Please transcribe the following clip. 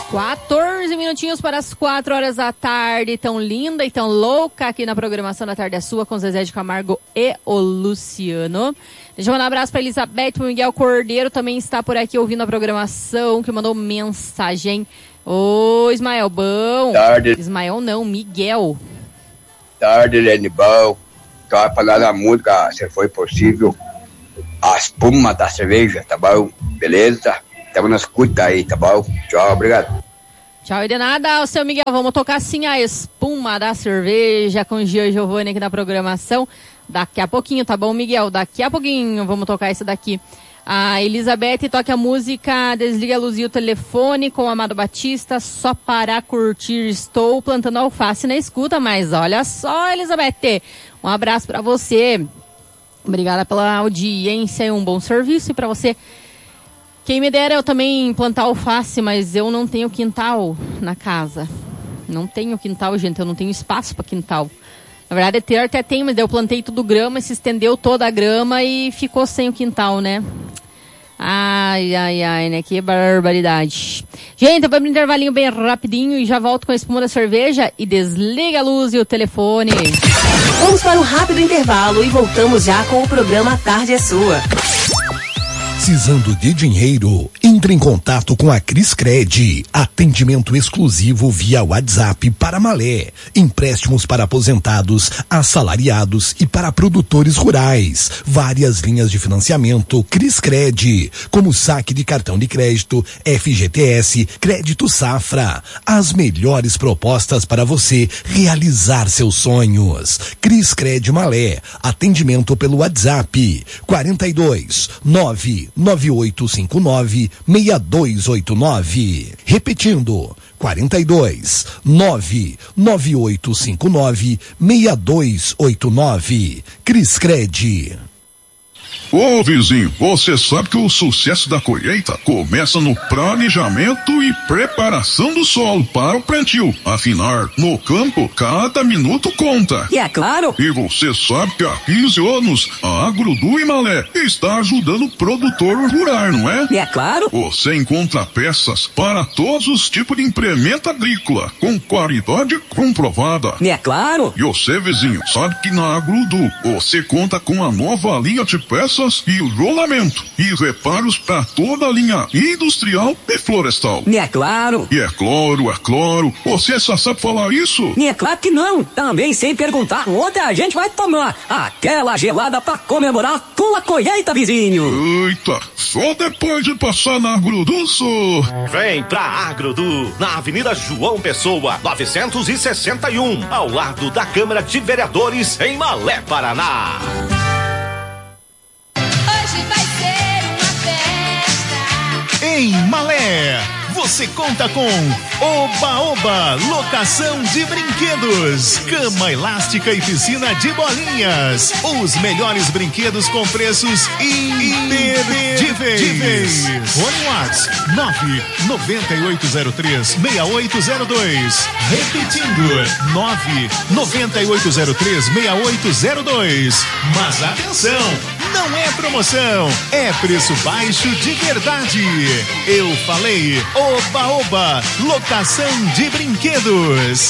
14 minutinhos para as 4 horas da tarde, tão linda e tão louca aqui na programação da Tarde é Sua com Zezé de Camargo e o Luciano. Deixa eu mandar um abraço para Elizabeth, para o Miguel Cordeiro, também está por aqui ouvindo a programação, que mandou mensagem. Ô, Ismael, bom. Tarde. Ismael não, Miguel. Tarde, Lene, bom. Só falar da música, se foi possível, a espuma da cerveja, tá bom? Beleza? Estamos na escuta aí, tá bom? Tchau, obrigado. Tchau, e de nada, o seu Miguel. Vamos tocar sim a espuma da cerveja com o Gia Giovanni aqui na programação. Daqui a pouquinho, tá bom, Miguel? Daqui a pouquinho vamos tocar essa daqui. A Elizabeth toca a música Desliga a Luz e o Telefone com o Amado Batista. Só para curtir, estou plantando alface na escuta, mas olha só, Elizabeth. Um abraço pra você. Obrigada pela audiência e um bom serviço. E pra você, quem me dera eu também plantar alface, mas eu não tenho quintal na casa. Não tenho quintal, gente, eu não tenho espaço para quintal. Na verdade, ter até tem, mas eu plantei tudo grama, se estendeu toda a grama e ficou sem o quintal, né? Ai, ai, ai, né? Que barbaridade. Gente, eu vou pro intervalinho bem rapidinho e já volto com a espuma da cerveja e desliga a luz e o telefone. Vamos para um rápido intervalo e voltamos já com o programa Tarde é Sua. Precisando de dinheiro? Entre em contato com a Criscred. Atendimento exclusivo via WhatsApp para Malé. Empréstimos para aposentados, assalariados e para produtores rurais. Várias linhas de financiamento Criscred, como saque de cartão de crédito, FGTS, crédito safra. As melhores propostas para você realizar seus sonhos. Criscred Malé. Atendimento pelo WhatsApp 42-99859-6289. Repetindo, 42-99859-6289. Criscred. Ô vizinho, você sabe que o sucesso da colheita começa no planejamento e preparação do solo para o plantio. Afinal, no campo, cada minuto conta. E é claro. E você sabe que há 15 anos, a Agrodu Imalé está ajudando o produtor rural, não é? E é claro. Você encontra peças para todos os tipos de implemento agrícola, com qualidade comprovada. E é claro. E você, vizinho, sabe que na Agrodu você conta com a nova linha de peças e rolamento e reparos para toda a linha industrial e florestal. E é claro. E é claro. Você só sabe falar isso? E é claro que não. Também sem perguntar onde a gente vai tomar aquela gelada para comemorar com a colheita, vizinho. Eita, só depois de passar na Agrodu, só. Vem pra Agrodu, na Avenida João Pessoa, 961, ao lado da Câmara de Vereadores, em Malé, Paraná. Hoje vai ser uma festa. Em Malé, você conta com Oba Oba, locação de brinquedos, cama elástica e piscina de bolinhas. Os melhores brinquedos com preços imperdíveis. Fone WhatsApp 99803-6802. Repetindo, 99803-6802. Mas atenção, não é promoção, é preço baixo de verdade. Eu falei Oba Oba, locação de brinquedos.